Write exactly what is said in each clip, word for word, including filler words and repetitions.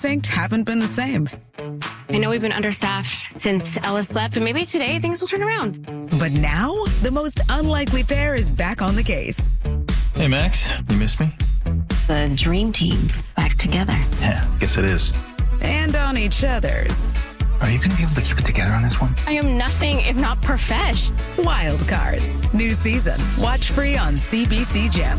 Synced haven't been the same. I know we've been understaffed since Ellis left, but maybe today things will turn around. But now, the most unlikely pair is back on the case. Hey, Max, you missed me? The dream team is back together. Yeah, guess it is. And on each other's. Are you going to be able to keep it together on this one? I am nothing if not profesh. Wild Cards. New season. Watch free on C B C Gem.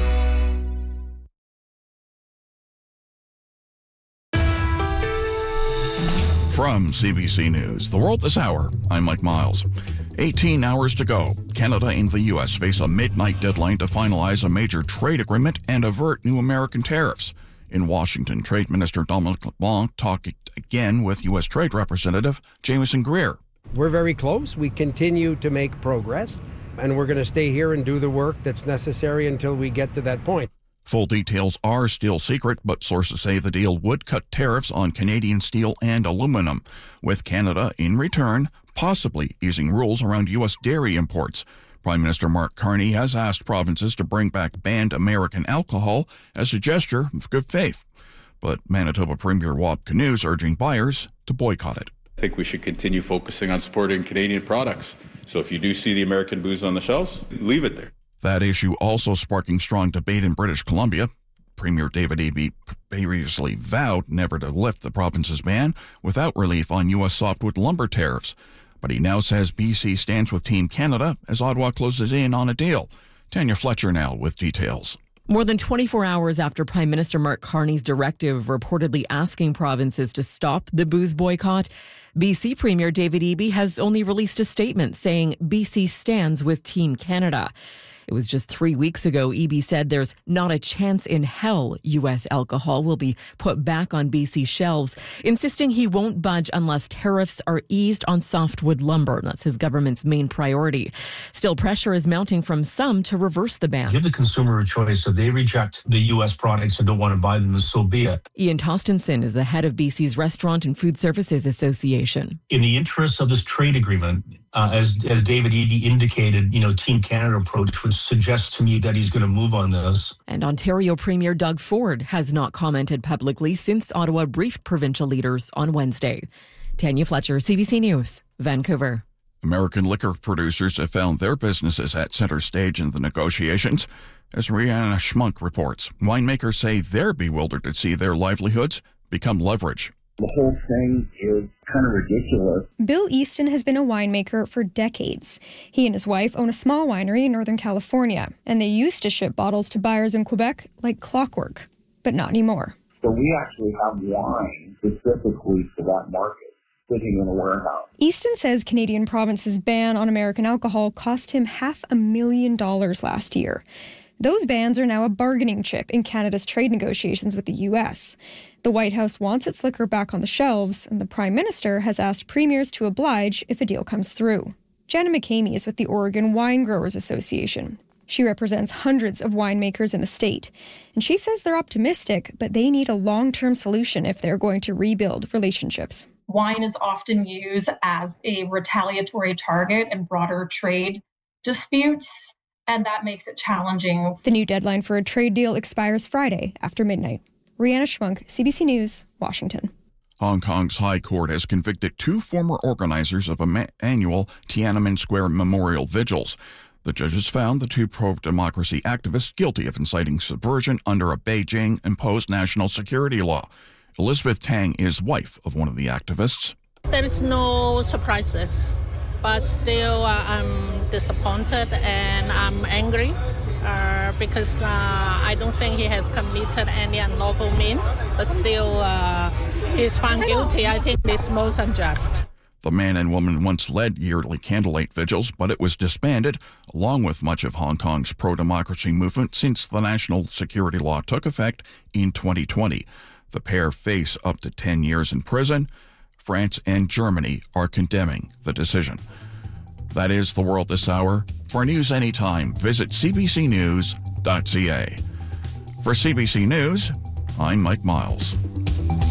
From C B C News, The World This Hour, I'm Mike Miles. eighteen hours to go. Canada and the U S face a midnight deadline to finalize a major trade agreement and avert new American tariffs. In Washington, Trade Minister Dominic LeBlanc talked again with U S Trade Representative Jamieson Greer. We're very close. We continue to make progress, and we're going to stay here and do the work that's necessary until we get to that point. Full details are still secret, but sources say the deal would cut tariffs on Canadian steel and aluminum, with Canada, in return, possibly easing rules around U S dairy imports. Prime Minister Mark Carney has asked provinces to bring back banned American alcohol as a gesture of good faith. But Manitoba Premier Wab Kinew is urging buyers to boycott it. I think we should continue focusing on supporting Canadian products. So if you do see the American booze on the shelves, leave it there. That issue also sparking strong debate in British Columbia. Premier David Eby previously vowed never to lift the province's ban without relief on U S softwood lumber tariffs. But he now says B C stands with Team Canada as Ottawa closes in on a deal. Tanya Fletcher now with details. More than twenty-four hours after Prime Minister Mark Carney's directive reportedly asking provinces to stop the booze boycott, B C Premier David Eby has only released a statement saying B C stands with Team Canada. It was just three weeks ago, Eby said there's not a chance in hell U S alcohol will be put back on B C shelves, insisting he won't budge unless tariffs are eased on softwood lumber. That's his government's main priority. Still, pressure is mounting from some to reverse the ban. Give the consumer a choice. So they reject the U S products and don't want to buy them, so be it. Ian Tostenson is the head of B C's Restaurant and Food Services Association. In the interests of this trade agreement, Uh, as, as David Eby indicated, you know, Team Canada approach would suggest to me that he's going to move on this. And Ontario Premier Doug Ford has not commented publicly since Ottawa briefed provincial leaders on Wednesday. Tanya Fletcher, C B C News, Vancouver. American liquor producers have found their businesses at center stage in the negotiations. As Rihanna Schmunk reports, winemakers say they're bewildered to see their livelihoods become leverage. The whole thing is kind of ridiculous. Bill Easton has been a winemaker for decades. He and his wife own a small winery in Northern California, and they used to ship bottles to buyers in Quebec like clockwork, but not anymore. So we actually have wine specifically for that market sitting in a warehouse. Easton says Canadian province's ban on American alcohol cost him half a million dollars last year. Those bans are now a bargaining chip in Canada's trade negotiations with the U S. The White House wants its liquor back on the shelves, and the Prime Minister has asked premiers to oblige if a deal comes through. Jenna McCamey is with the Oregon Wine Growers Association. She represents hundreds of winemakers in the state, and she says they're optimistic, but they need a long-term solution if they're going to rebuild relationships. Wine is often used as a retaliatory target in broader trade disputes, and that makes it challenging. The new deadline for a trade deal expires Friday after midnight. Rihanna Schmunk, C B C News, Washington. Hong Kong's High Court has convicted two former organizers of ma- annual Tiananmen Square memorial vigils. The judges found the two pro-democracy activists guilty of inciting subversion under a Beijing-imposed national security law. Elizabeth Tang is wife of one of the activists. There is no surprises, but still uh, I'm disappointed and I'm angry. Uh, because uh, I don't think he has committed any unlawful means, but still uh, he's found guilty. I think it's most unjust. The man and woman once led yearly candlelight vigils, but it was disbanded, along with much of Hong Kong's pro-democracy movement since the national security law took effect in twenty twenty. The pair face up to ten years in prison. France and Germany are condemning the decision. That is The World This Hour. For news anytime, visit c b c news dot c a. For C B C News, I'm Mike Miles.